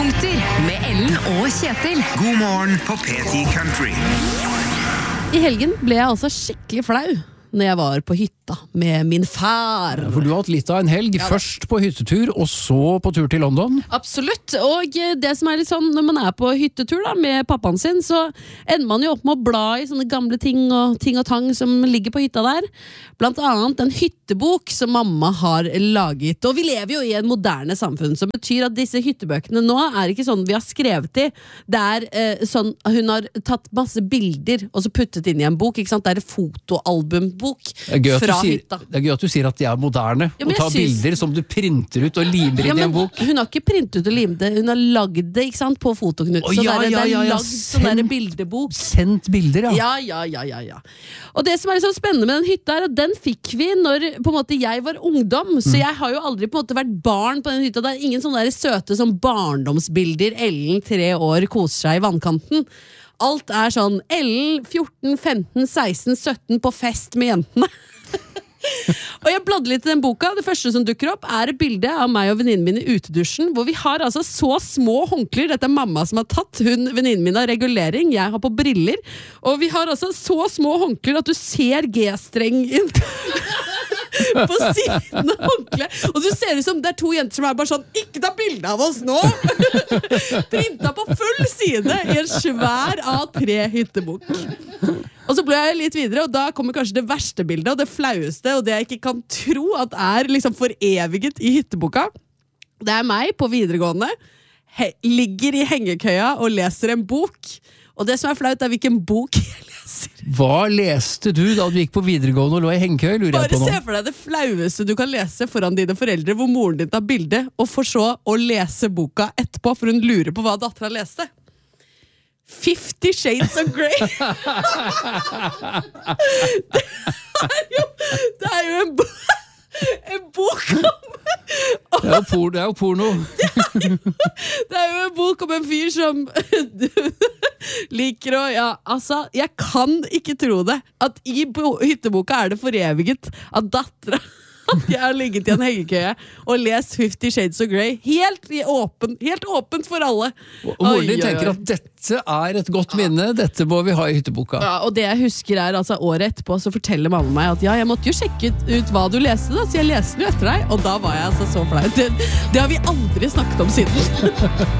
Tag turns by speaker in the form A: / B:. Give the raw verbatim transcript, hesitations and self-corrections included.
A: Høydepunkter med Ellen og Kjetil.
B: God morgen på P ti Country.
C: I helgen ble jeg altså skikkelig flau når jeg var på hytta med min far.
D: For du har hatt litt av en helg, ja, først på hyttetur, og så på tur til London.
C: Absolutt, og det som er litt sånn, når man er på hyttetur da, med pappaen sin, så ender man jo opp med å bla i sånne gamle ting og ting og tang som ligger på hytta der. Blant annet en hyttebok som mamma har laget. Og vi lever jo i en moderne samfunn, som betyr at disse hyttebøkene nå er ikke sånn vi har skrevet i. Det er eh, sånn, hun har tatt masse bilder og så puttet inn i en bok, ikke sant? Det er et fotoalbumbok fra
D: sier,
C: hytta.
D: Det er gøy at du sier at de er moderne, ja, og tar synes... bilder som du printer ut og limer inn ja, i en bok.
C: Hun har ikke printet ut og limt det, hun har lagd det, ikke sant, på fotoknut.
D: Oh,
C: så
D: ja,
C: det er,
D: ja, ja, ja.
C: lagd sånn der bildebok.
D: Sendt bilder, ja.
C: Ja, ja, ja, ja, ja. Og det som er liksom spennende med den hytta er at den fikk vi når på en måte jeg var ungdom, så jeg har jo aldri på en måte vært barn på den hytta. Det er ingen sånne der søte sånn barndomsbilder. Ellen, tre år, koser seg i vannkanten. Alt er sånn Ellen, fjorten, femten, seksten, sytten på fest med jentene. Og jeg bladde litt i den boka. Det første som dukker opp er et bilde av meg og venninnen min i utedusjen, hvor vi har altså så små håndklær. Dette er mamma som har tatt. Hun, venninnen min har regulering, jeg har på briller. Og vi har altså så små håndklær at du ser G-strengen på siden av håndklæet. Og du ser ut som det er to jenter som er bare sånn, ikke ta bilde av oss nå! Printa på full side i en svær A tre hyttebok. Og så ble jeg litt videre, og da kommer kanskje det verste bildet, og det flaueste, og det jeg ikke kan tro at er liksom foreviget i hytteboka. Det er meg på videregående, he- ligger i hengekøya og leser en bok. Og det som er flaut er hvilken bok jeg leser.
D: Hva leste du da du gikk på videregående og lå i hengekøy, lurer
C: Bare
D: jeg på nå?
C: se for deg det flaueste du kan lese foran dine foreldre, hvor moren din tar bilde, og for så å lese boka etterpå, for hun lurer på hva datteren leste. Fifty Shades of Grey. det er jo, det er jo en, bo en bok om...
D: Det er jo, por det er jo porno.
C: Det er jo, det er jo en bok om en fyr som liker å... Ja, altså, jeg kan ikke tro det. At i hytteboka er det foreviget at datteren... At jeg har ligget i en hengekøye og lest Fifty Shades of Grey helt, i åpen, helt åpent for alle.
D: Og moren din tenker at dette er et godt minne, dette må vi ha i hytteboka.
C: Ja, og det jeg husker er altså året etterpå så forteller mamma meg at ja, jeg måtte jo sjekke ut, ut hva du leste da, så jeg leste den jo etter deg, og da var jeg altså så flau. Det, det har vi aldri snakket om siden.